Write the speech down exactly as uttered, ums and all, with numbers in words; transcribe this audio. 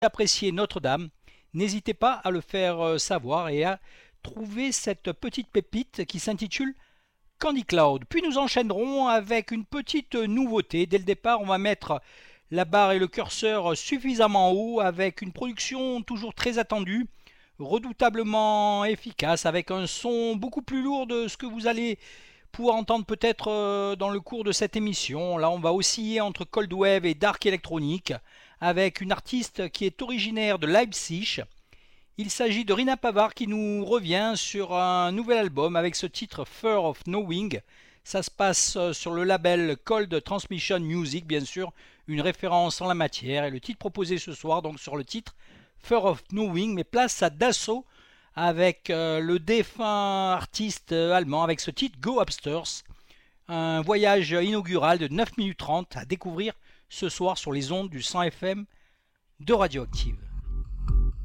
appréciez Notre-Dame, n'hésitez pas à le faire savoir et à trouver cette petite pépite qui s'intitule Candy Cloud. Puis nous enchaînerons avec une petite nouveauté. Dès le départ, on va mettre la barre et le curseur suffisamment haut avec une production toujours très attendue, redoutablement efficace, avec un son beaucoup plus lourd de ce que vous allez pouvoir entendre peut-être dans le cours de cette émission. Là, on va osciller entre Cold Wave et Dark Electronic avec une artiste qui est originaire de Leipzig. Il s'agit de Rina Pavard qui nous revient sur un nouvel album avec ce titre Fear of Knowing. Ça se passe sur le label Cold Transmission Music, bien sûr, une référence en la matière. Et le titre proposé ce soir, donc sur le titre Fear of Knowing, mais place à Dassault avec euh, le défunt artiste allemand avec ce titre Go Upstairs. Un voyage inaugural de neuf minutes trente à découvrir ce soir sur les ondes du cent F M de Radioactive.